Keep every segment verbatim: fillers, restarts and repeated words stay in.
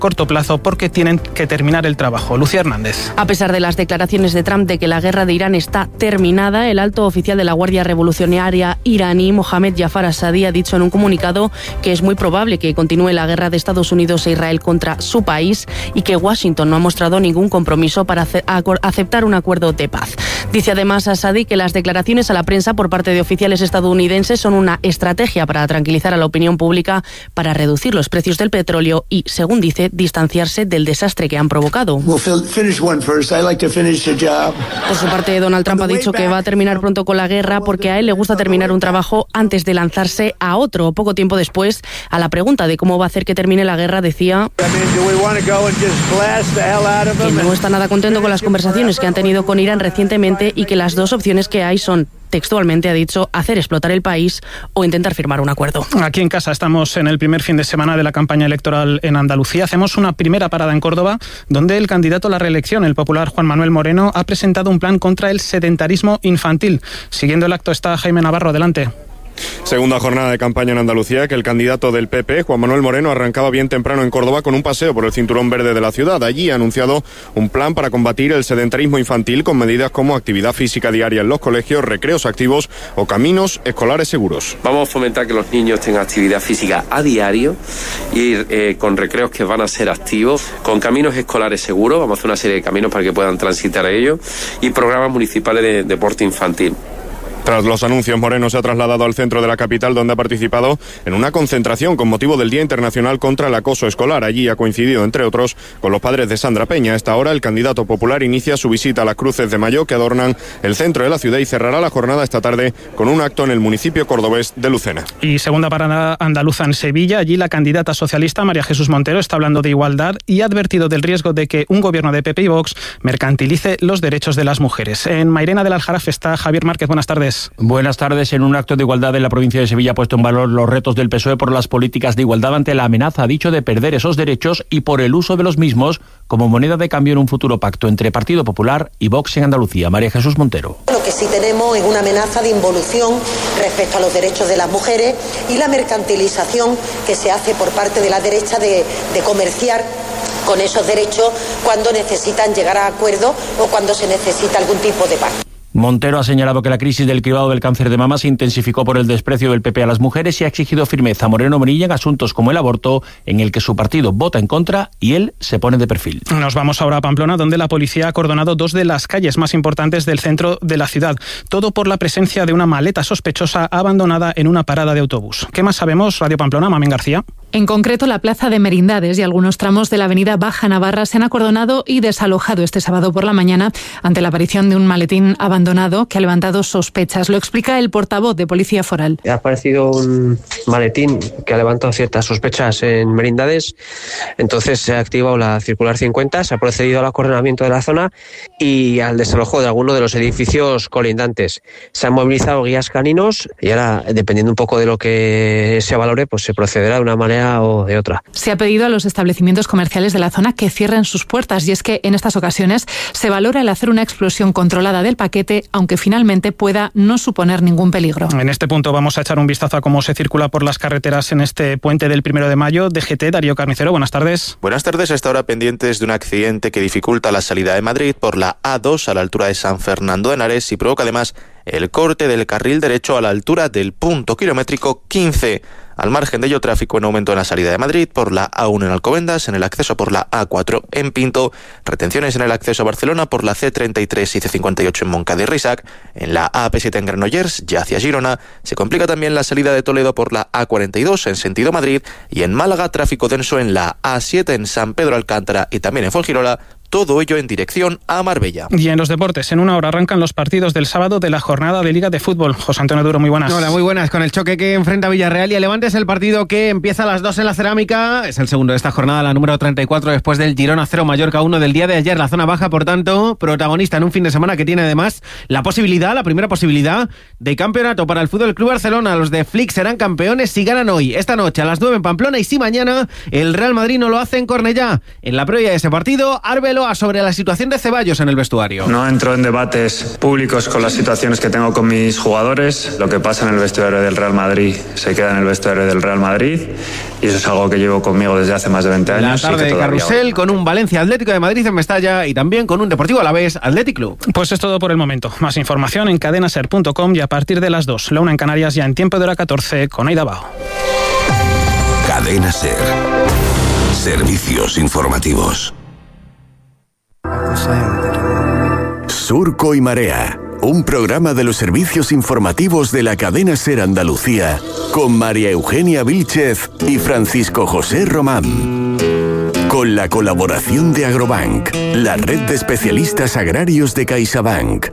corto plazo porque tienen que terminar el trabajo. Lucía Hernández. A pesar de las declaraciones de Trump de que la guerra de Irán está terminada, el alto oficial de la Guardia Revolucionaria iraní, Mohammad Jafar Assadi, ha dicho en un comunicado que es muy probable que continúe la guerra de Estados Unidos e Israel contra su país y que Washington no ha mostrado ningún compromiso para aceptar un acuerdo de paz. Dice además Assadi que las declaraciones a la prensa por parte de oficiales estadounidenses son una estrategia para tranquilizar a la opinión pública, para reducir los precios del petróleo y, según dice, distanciarse del desastre que han provocado. Por su parte, Donald Trump ha dicho que va a terminar pronto con la guerra porque a él le gusta terminar un trabajo antes de lanzarse a otro. Poco tiempo después, a la pregunta de cómo va a hacer que termine la guerra, decía que no está nada contento con las conversaciones que han tenido con Irán recientemente y que las dos opciones que hay son, textualmente ha dicho, hacer explotar el país o intentar firmar un acuerdo. Aquí en casa estamos en el primer fin de semana de la campaña electoral en Andalucía. Hacemos una primera parada en Córdoba, donde el candidato a la reelección, el popular Juan Manuel Moreno, ha presentado un plan contra el sedentarismo infantil. Siguiendo el acto está Jaime Navarro. Adelante. Segunda jornada de campaña en Andalucía, que el candidato del P P, Juan Manuel Moreno, arrancaba bien temprano en Córdoba con un paseo por el cinturón verde de la ciudad. Allí ha anunciado un plan para combatir el sedentarismo infantil con medidas como actividad física diaria en los colegios, recreos activos o caminos escolares seguros. Vamos a fomentar que los niños tengan actividad física a diario, ir eh, con recreos que van a ser activos, con caminos escolares seguros, vamos a hacer una serie de caminos para que puedan transitar a ellos, y programas municipales de deporte infantil. Tras los anuncios, Moreno se ha trasladado al centro de la capital, donde ha participado en una concentración con motivo del Día Internacional contra el Acoso Escolar. Allí ha coincidido, entre otros, con los padres de Sandra Peña. A esta hora, el candidato popular inicia su visita a las cruces de mayo que adornan el centro de la ciudad y cerrará la jornada esta tarde con un acto en el municipio cordobés de Lucena. Y segunda parada andaluza en Sevilla. Allí la candidata socialista María Jesús Montero está hablando de igualdad y ha advertido del riesgo de que un gobierno de P P y Vox mercantilice los derechos de las mujeres. En Mairena del Aljarafe está Javier Márquez. Buenas tardes. Buenas tardes. En un acto de igualdad en la provincia de Sevilla ha puesto en valor los retos del P S O E por las políticas de igualdad ante la amenaza, ha dicho, de perder esos derechos y por el uso de los mismos como moneda de cambio en un futuro pacto entre Partido Popular y Vox en Andalucía. María Jesús Montero. Lo que sí tenemos es una amenaza de involución respecto a los derechos de las mujeres y la mercantilización que se hace por parte de la derecha de, de comerciar con esos derechos cuando necesitan llegar a acuerdos o cuando se necesita algún tipo de pacto. Montero ha señalado que la crisis del cribado del cáncer de mama se intensificó por el desprecio del P P a las mujeres y ha exigido firmeza a Moreno Bonilla en asuntos como el aborto, en el que su partido vota en contra y él se pone de perfil. Nos vamos ahora a Pamplona, donde la policía ha acordonado dos de las calles más importantes del centro de la ciudad. Todo por la presencia de una maleta sospechosa abandonada en una parada de autobús. ¿Qué más sabemos? Radio Pamplona, Mamen García. En concreto, la plaza de Merindades y algunos tramos de la avenida Baja Navarra se han acordonado y desalojado este sábado por la mañana ante la aparición de un maletín abandonado que ha levantado sospechas. Lo explica el portavoz de Policía Foral. Ha aparecido un maletín que ha levantado ciertas sospechas en Merindades, entonces se ha activado la circular cincuenta, se ha procedido al acordonamiento de la zona y al desalojo de algunos de los edificios colindantes. Se han movilizado guías caninos y ahora, dependiendo un poco de lo que se valore, pues se procederá de una manera o de otra. Se ha pedido a los establecimientos comerciales de la zona que cierren sus puertas y es que en estas ocasiones se valora el hacer una explosión controlada del paquete, aunque finalmente pueda no suponer ningún peligro. En este punto vamos a echar un vistazo a cómo se circula por las carreteras en este puente del primero de mayo. D G T, Darío Carnicero, buenas tardes. Buenas tardes. A esta hora pendientes de un accidente que dificulta la salida de Madrid por la A dos a la altura de San Fernando de Henares y provoca además el corte del carril derecho a la altura del punto kilométrico quince. Al margen de ello, tráfico en aumento en la salida de Madrid por la A uno en Alcobendas, en el acceso por la A cuatro en Pinto, retenciones en el acceso a Barcelona por la C treinta y tres y C cincuenta y ocho en Moncada y Risac, en la A P siete en Granollers, ya hacia Girona, se complica también la salida de Toledo por la A cuarenta y dos en sentido Madrid y en Málaga tráfico denso en la A siete en San Pedro Alcántara y también en Fuengirola, todo ello en dirección a Marbella. Y en los deportes, en una hora arrancan los partidos del sábado de la jornada de Liga de Fútbol. José Antonio Duro, muy buenas. Hola, muy buenas. Con el choque que enfrenta Villarreal y el Levante es el partido que empieza a las dos en la Cerámica. Es el segundo de esta jornada, la número treinta y cuatro, después del Girona cero Mallorca uno del día de ayer. La zona baja, por tanto, protagonista en un fin de semana que tiene además la posibilidad, la primera posibilidad de campeonato para el Fútbol Club Barcelona. Los de Flick serán campeones si ganan hoy, esta noche a las nueve en Pamplona, y si mañana el Real Madrid no lo hace en Cornellá. En la previa de ese partido, Arbeloa Arbeloa sobre la situación de Ceballos en el vestuario. No entro en debates públicos con las situaciones que tengo con mis jugadores. Lo que pasa en el vestuario del Real Madrid se queda en el vestuario del Real Madrid y eso es algo que llevo conmigo desde hace más de veinte años. La tarde de carrusel voy. Con un Valencia Atlético de Madrid en Mestalla y también con un Deportivo Alavés Athletic Club. Pues es todo por el momento. Más información en cadena ser punto com y a partir de las dos, la una en Canarias, ya en tiempo de hora catorce con Aida Bao. Cadena Ser. Servicios informativos. Surco y Marea, un programa de los servicios informativos de la cadena Ser Andalucía, con María Eugenia Vílchez y Francisco José Román. Con la colaboración de Agrobank, la red de especialistas agrarios de CaixaBank.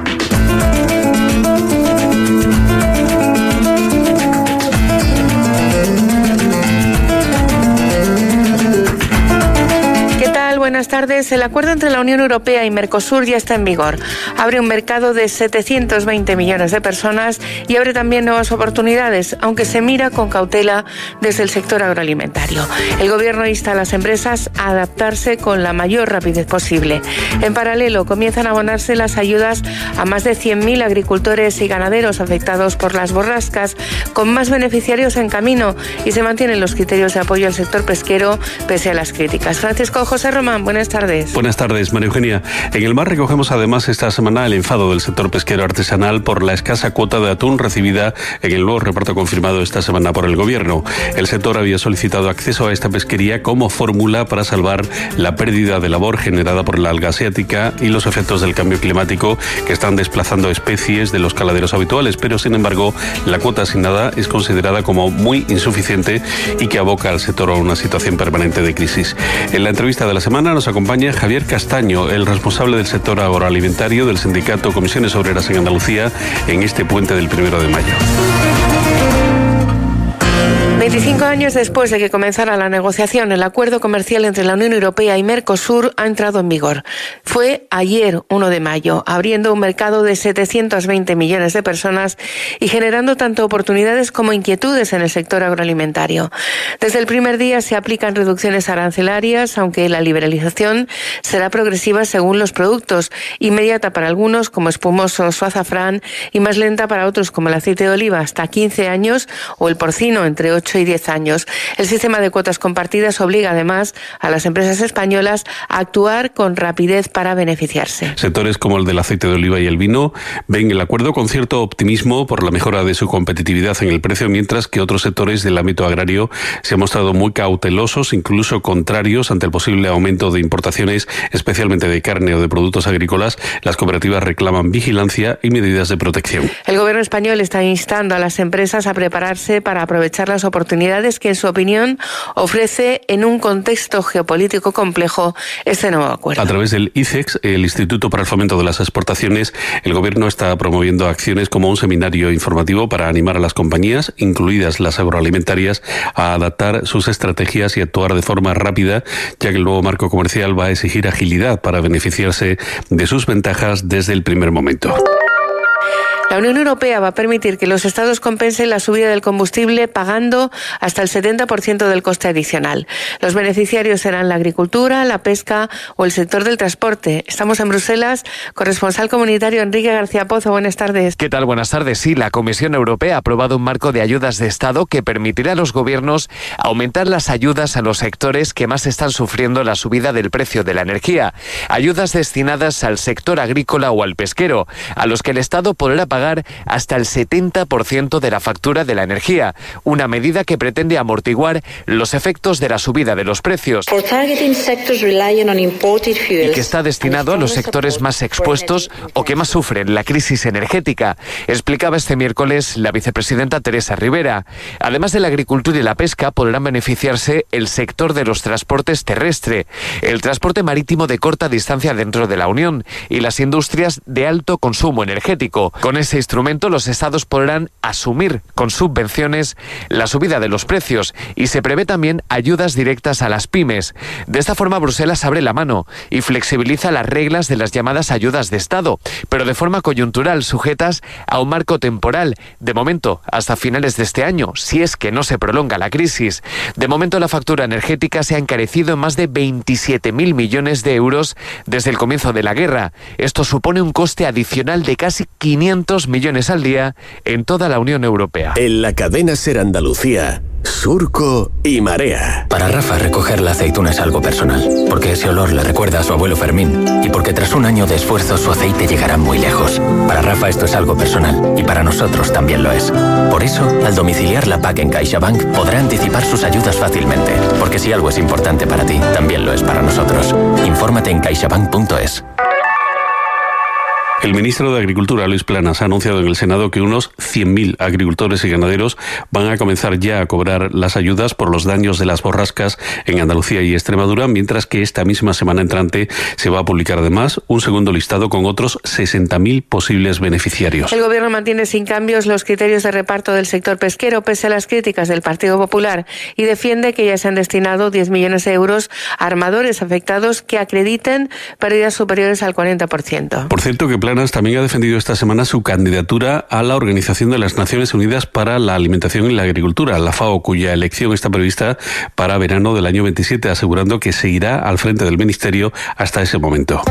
Buenas tardes. El acuerdo entre la Unión Europea y Mercosur ya está en vigor. Abre un mercado de setecientos veinte millones de personas y abre también nuevas oportunidades, aunque se mira con cautela desde el sector agroalimentario. El Gobierno insta a las empresas a adaptarse con la mayor rapidez posible. En paralelo, comienzan a abonarse las ayudas a más de cien mil agricultores y ganaderos afectados por las borrascas, con más beneficiarios en camino, y se mantienen los criterios de apoyo al sector pesquero pese a las críticas. Francisco José Román, buenas tardes. Buenas tardes, María Eugenia. En el mar recogemos además esta semana el enfado del sector pesquero artesanal por la escasa cuota de atún recibida en el nuevo reparto confirmado esta semana por el Gobierno. El sector había solicitado acceso a esta pesquería como fórmula para salvar la pérdida de labor generada por la alga asiática y los efectos del cambio climático que están desplazando especies de los caladeros habituales, pero sin embargo la cuota asignada es considerada como muy insuficiente y que aboca al sector a una situación permanente de crisis. En la entrevista de la semana nos acompaña Javier Castaño, el responsable del sector agroalimentario del sindicato Comisiones Obreras en Andalucía, en este puente del primero de mayo. veinticinco años después de que comenzara la negociación, el acuerdo comercial entre la Unión Europea y Mercosur ha entrado en vigor. Fue ayer, uno de mayo, abriendo un mercado de setecientos veinte millones de personas y generando tanto oportunidades como inquietudes en el sector agroalimentario. Desde el primer día se aplican reducciones arancelarias, aunque la liberalización será progresiva según los productos, inmediata para algunos como espumosos o azafrán y más lenta para otros como el aceite de oliva hasta quince años o el porcino entre ocho y diez años. El sistema de cuotas compartidas obliga además a las empresas españolas a actuar con rapidez para beneficiarse. Sectores como el del aceite de oliva y el vino ven el acuerdo con cierto optimismo por la mejora de su competitividad en el precio, mientras que otros sectores del ámbito agrario se han mostrado muy cautelosos, incluso contrarios ante el posible aumento de importaciones, especialmente de carne o de productos agrícolas. Las cooperativas reclaman vigilancia y medidas de protección. El gobierno español está instando a las empresas a prepararse para aprovechar las oportunidades que, en su opinión, ofrece en un contexto geopolítico complejo este nuevo acuerdo. A través del I C E X, el Instituto para el Fomento de las Exportaciones, el Gobierno está promoviendo acciones como un seminario informativo para animar a las compañías, incluidas las agroalimentarias, a adaptar sus estrategias y actuar de forma rápida, ya que el nuevo marco comercial va a exigir agilidad para beneficiarse de sus ventajas desde el primer momento. La Unión Europea va a permitir que los Estados compensen la subida del combustible pagando hasta el setenta por ciento del coste adicional. Los beneficiarios serán la agricultura, la pesca o el sector del transporte. Estamos en Bruselas. Corresponsal comunitario Enrique García Pozo, buenas tardes. ¿Qué tal? Buenas tardes. Sí, la Comisión Europea ha aprobado un marco de ayudas de Estado que permitirá a los gobiernos aumentar las ayudas a los sectores que más están sufriendo la subida del precio de la energía. Ayudas destinadas al sector agrícola o al pesquero, a los que el Estado podrá pagar hasta el setenta por ciento de la factura de la energía, una medida que pretende amortiguar los efectos de la subida de los precios y que está destinado a los sectores más expuestos o que más sufren la crisis energética, explicaba este miércoles la vicepresidenta Teresa Rivera. Además de la agricultura y la pesca, podrán beneficiarse el sector de los transportes terrestre, el transporte marítimo de corta distancia dentro de la Unión y las industrias de alto consumo energético. Con este ese instrumento, los estados podrán asumir con subvenciones la subida de los precios y se prevé también ayudas directas a las pymes. De esta forma, Bruselas abre la mano y flexibiliza las reglas de las llamadas ayudas de Estado, pero de forma coyuntural, sujetas a un marco temporal, de momento hasta finales de este año, si es que no se prolonga la crisis. De momento, la factura energética se ha encarecido en más de veintisiete mil millones de euros desde el comienzo de la guerra. Esto supone un coste adicional de casi quinientos millones al día en toda la Unión Europea. En la cadena SER Andalucía, Surco y Marea. Para Rafa, recoger la aceituna es algo personal, porque ese olor le recuerda a su abuelo Fermín y porque tras un año de esfuerzo su aceite llegará muy lejos. Para Rafa esto es algo personal y para nosotros también lo es. Por eso, al domiciliar la P A C en CaixaBank, podrá anticipar sus ayudas fácilmente, porque si algo es importante para ti, también lo es para nosotros. Infórmate en caixabank punto es. El ministro de Agricultura, Luis Planas, ha anunciado en el Senado que unos cien mil agricultores y ganaderos van a comenzar ya a cobrar las ayudas por los daños de las borrascas en Andalucía y Extremadura, mientras que esta misma semana entrante se va a publicar además un segundo listado con otros sesenta mil posibles beneficiarios. El Gobierno mantiene sin cambios los criterios de reparto del sector pesquero, pese a las críticas del Partido Popular, y defiende que ya se han destinado diez millones de euros a armadores afectados que acrediten pérdidas superiores al cuarenta por ciento. Por cierto, que Planas también ha defendido esta semana su candidatura a la Organización de las Naciones Unidas para la Alimentación y la Agricultura, la FAO, cuya elección está prevista para verano del año veintisiete, asegurando que seguirá al frente del ministerio hasta ese momento.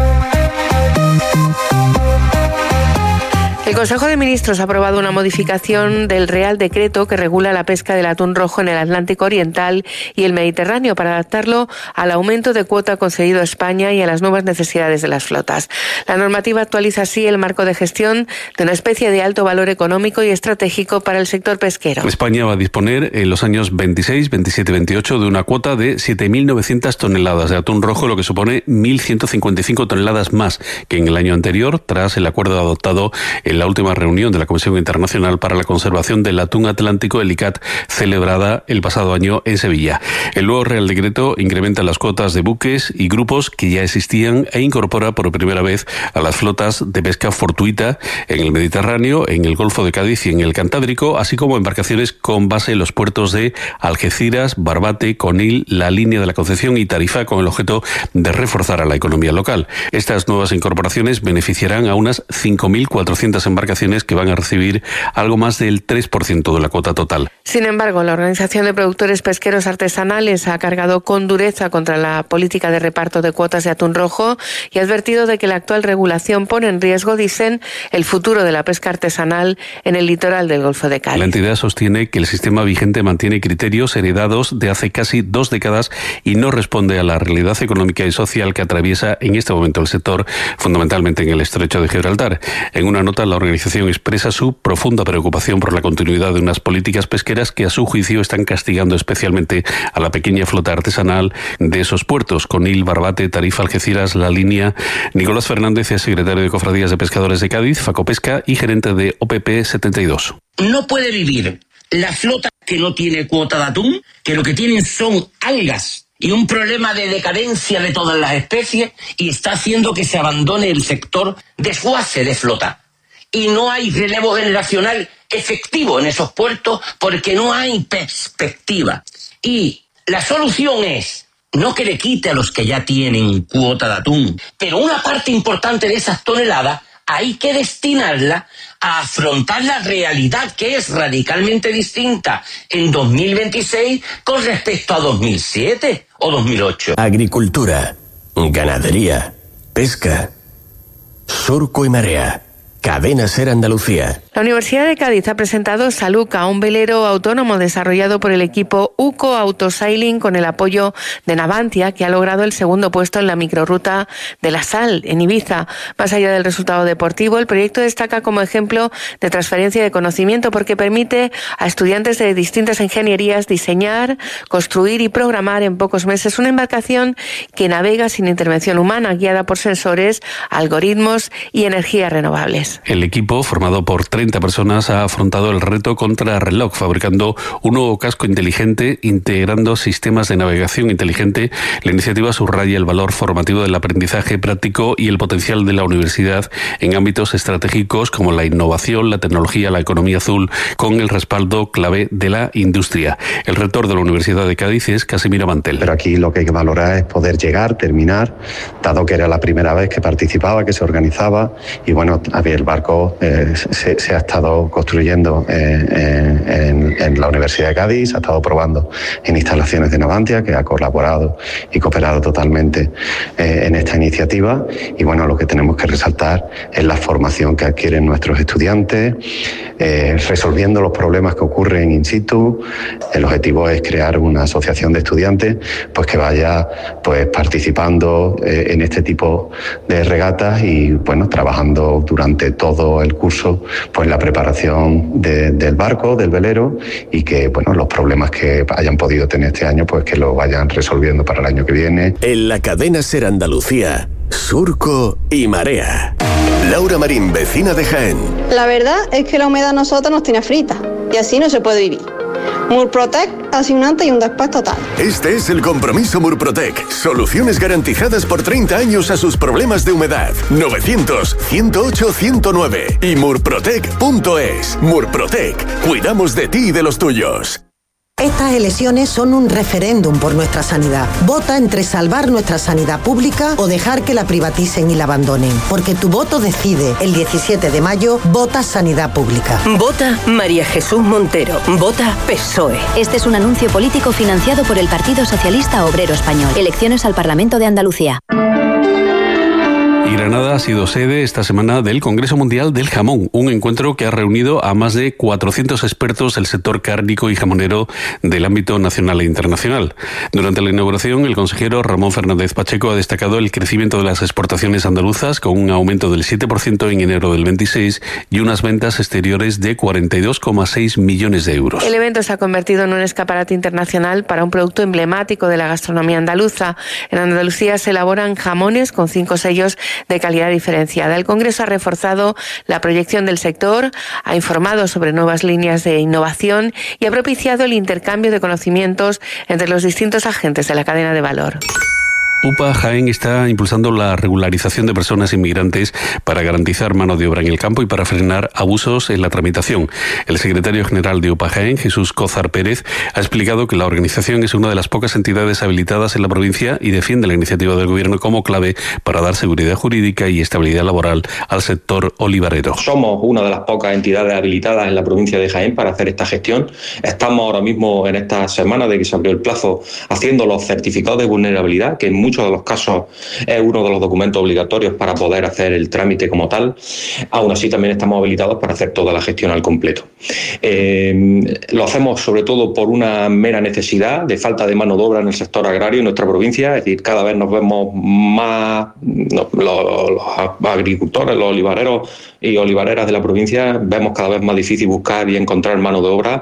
El Consejo de Ministros ha aprobado una modificación del Real Decreto que regula la pesca del atún rojo en el Atlántico Oriental y el Mediterráneo para adaptarlo al aumento de cuota concedido a España y a las nuevas necesidades de las flotas. La normativa actualiza así el marco de gestión de una especie de alto valor económico y estratégico para el sector pesquero. España va a disponer en los años veintiséis, veintisiete y veintiocho de una cuota de siete mil novecientas toneladas de atún rojo, lo que supone mil ciento cincuenta y cinco toneladas más que en el año anterior, tras el acuerdo adoptado en la última reunión de la Comisión Internacional para la Conservación del Atún Atlántico, el I C A T, celebrada el pasado año en Sevilla. El nuevo Real Decreto incrementa las cuotas de buques y grupos que ya existían e incorpora por primera vez a las flotas de pesca fortuita en el Mediterráneo, en el Golfo de Cádiz y en el Cantábrico, así como embarcaciones con base en los puertos de Algeciras, Barbate, Conil, la Línea de la Concepción y Tarifa, con el objeto de reforzar a la economía local. Estas nuevas incorporaciones beneficiarán a unas cinco mil cuatrocientas embarcaciones que van a recibir algo más del tres por ciento de la cuota total. Sin embargo, la Organización de Productores Pesqueros Artesanales ha cargado con dureza contra la política de reparto de cuotas de atún rojo y ha advertido de que la actual regulación pone en riesgo, dicen, el futuro de la pesca artesanal en el litoral del Golfo de Cádiz. La entidad sostiene que el sistema vigente mantiene criterios heredados de hace casi dos décadas y no responde a la realidad económica y social que atraviesa en este momento el sector, fundamentalmente en el Estrecho de Gibraltar. En una nota, la organización expresa su profunda preocupación por la continuidad de unas políticas pesqueras que, a su juicio, están castigando especialmente a la pequeña flota artesanal de esos puertos, Conil, Barbate, Tarifa, Algeciras, La Línea. Nicolás Fernández es secretario de Cofradías de Pescadores de Cádiz, Facopesca, y gerente de O P P setenta y dos. No puede vivir la flota que no tiene cuota de atún, que lo que tienen son algas y un problema de decadencia de todas las especies, y está haciendo que se abandone el sector desguace de flota. Y no hay relevo generacional efectivo en esos puertos porque no hay perspectiva. Y la solución es no que le quite a los que ya tienen cuota de atún, pero una parte importante de esas toneladas hay que destinarla a afrontar la realidad, que es radicalmente distinta en dos mil veintiséis con respecto a dos mil siete o dos mil ocho. Agricultura, ganadería, pesca, surco y marea. Cadena SER Andalucía. La Universidad de Cádiz ha presentado Saluca, un velero autónomo desarrollado por el equipo UCO Autosailing con el apoyo de Navantia, que ha logrado el segundo puesto en la microrruta de la Sal, en Ibiza. Más allá del resultado deportivo, el proyecto destaca como ejemplo de transferencia de conocimiento porque permite a estudiantes de distintas ingenierías diseñar, construir y programar en pocos meses una embarcación que navega sin intervención humana, guiada por sensores, algoritmos y energías renovables. sostenibles. El equipo, formado por treinta personas, ha afrontado el reto contra reloj, fabricando un nuevo casco inteligente, integrando sistemas de navegación inteligente. La iniciativa subraya el valor formativo del aprendizaje práctico y el potencial de la universidad en ámbitos estratégicos como la innovación, la tecnología, la economía azul, con el respaldo clave de la industria. El rector de la Universidad de Cádiz es Casimiro Mantel. Pero aquí lo que hay que valorar es poder llegar, terminar, dado que era la primera vez que participaba, que se organizaba, y bueno, el barco eh, se, se ha estado construyendo eh, en, en la Universidad de Cádiz, se ha estado probando en instalaciones de Navantia, que ha colaborado y cooperado totalmente eh, en esta iniciativa, y bueno, lo que tenemos que resaltar es la formación que adquieren nuestros estudiantes, eh, resolviendo los problemas que ocurren in situ. El objetivo es crear una asociación de estudiantes pues que vaya pues participando eh, en este tipo de regatas y bueno, trabajando durante todo el curso pues la preparación de, del barco, del velero, y que bueno, los problemas que hayan podido tener este año pues que lo vayan resolviendo para el año que viene. En la cadena SER Andalucía, Surco y Marea. Laura Marín, vecina de Jaén. La verdad es que la humedad a nosotros nos tiene frita y así no se puede vivir. Murprotec hace un antes y un después total. Este es el compromiso Murprotec. Soluciones garantizadas por treinta años a sus problemas de humedad. novecientos, ciento ocho, ciento nueve y murprotec punto es. Murprotec. Cuidamos de ti y de los tuyos. Estas elecciones son un referéndum por nuestra sanidad. Vota entre salvar nuestra sanidad pública o dejar que la privaticen y la abandonen. Porque tu voto decide. El diecisiete de mayo, vota Sanidad Pública. Vota María Jesús Montero. Vota P S O E. Este es un anuncio político financiado por el Partido Socialista Obrero Español. Elecciones al Parlamento de Andalucía. Y Granada ha sido sede esta semana del Congreso Mundial del Jamón, un encuentro que ha reunido a más de cuatrocientos expertos del sector cárnico y jamonero del ámbito nacional e internacional. Durante la inauguración, el consejero Ramón Fernández Pacheco ha destacado el crecimiento de las exportaciones andaluzas, con un aumento del siete por ciento en enero del veintiséis y unas ventas exteriores de cuarenta y dos coma seis millones de euros. El evento se ha convertido en un escaparate internacional para un producto emblemático de la gastronomía andaluza. En Andalucía se elaboran jamones con cinco sellos de calidad diferenciada. El Congreso ha reforzado la proyección del sector, ha informado sobre nuevas líneas de innovación y ha propiciado el intercambio de conocimientos entre los distintos agentes de la cadena de valor. UPA Jaén está impulsando la regularización de personas inmigrantes para garantizar mano de obra en el campo y para frenar abusos en la tramitación. El secretario general de UPA Jaén, Jesús Cózar Pérez, ha explicado que la organización es una de las pocas entidades habilitadas en la provincia y defiende la iniciativa del Gobierno como clave para dar seguridad jurídica y estabilidad laboral al sector olivarero. Somos una de las pocas entidades habilitadas en la provincia de Jaén para hacer esta gestión. Estamos ahora mismo en esta semana de que se abrió el plazo haciendo los certificados de vulnerabilidad, que en muchos de los casos es uno de los documentos obligatorios para poder hacer el trámite como tal. Aún así también estamos habilitados para hacer toda la gestión al completo. Eh, lo hacemos sobre todo por una mera necesidad de falta de mano de obra en el sector agrario en nuestra provincia, es decir, cada vez nos vemos más no, los, los agricultores, los olivareros y olivareras de la provincia, vemos cada vez más difícil buscar y encontrar mano de obra.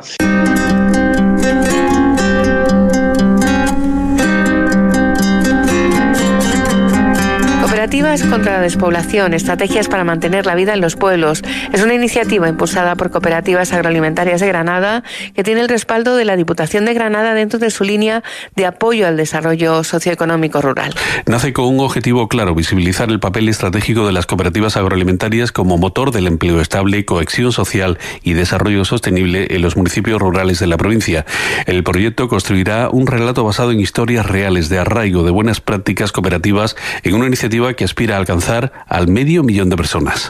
Cooperativas contra la despoblación, estrategias para mantener la vida en los pueblos. Es una iniciativa impulsada por Cooperativas Agroalimentarias de Granada que tiene el respaldo de la Diputación de Granada dentro de su línea de apoyo al desarrollo socioeconómico rural. Nace con un objetivo claro: visibilizar el papel estratégico de las cooperativas agroalimentarias como motor del empleo estable, cohesión social y desarrollo sostenible en los municipios rurales de la provincia. El proyecto construirá un relato basado en historias reales de arraigo de buenas prácticas cooperativas en una iniciativa que aspira a alcanzar al medio millón de personas.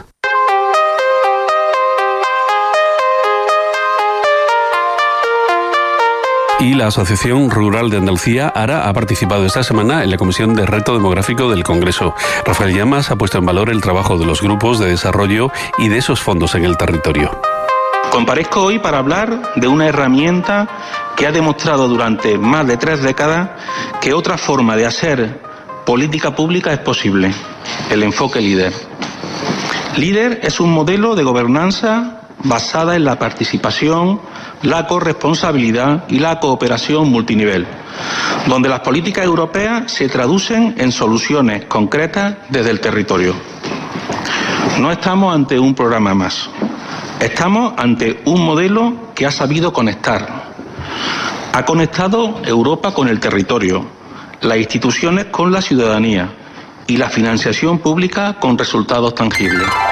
Y la Asociación Rural de Andalucía, ARA, ha participado esta semana en la Comisión de Reto Demográfico del Congreso. Rafael Llamas ha puesto en valor el trabajo de los grupos de desarrollo y de esos fondos en el territorio. Comparezco hoy para hablar de una herramienta que ha demostrado durante más de tres décadas que otra forma de hacer política pública es posible: el enfoque líder. Líder es un modelo de gobernanza basada en la participación, la corresponsabilidad y la cooperación multinivel, donde las políticas europeas se traducen en soluciones concretas desde el territorio. No estamos ante un programa más. Estamos ante un modelo que ha sabido conectar. Ha conectado Europa con el territorio, las instituciones con la ciudadanía y la financiación pública con resultados tangibles.